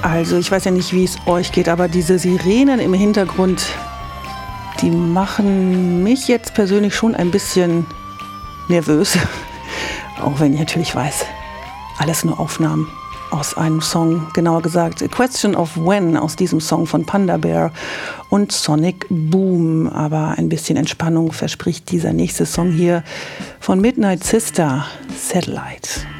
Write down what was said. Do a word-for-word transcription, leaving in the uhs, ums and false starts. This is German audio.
Also ich weiß ja nicht, wie es euch geht, aber diese Sirenen im Hintergrund, die machen mich jetzt persönlich schon ein bisschen nervös. Auch wenn ich natürlich weiß, alles nur Aufnahmen aus einem Song, genauer gesagt A Question of When aus diesem Song von Panda Bear und Sonic Boom. Aber ein bisschen Entspannung verspricht dieser nächste Song hier von Midnight Sister, Satellite.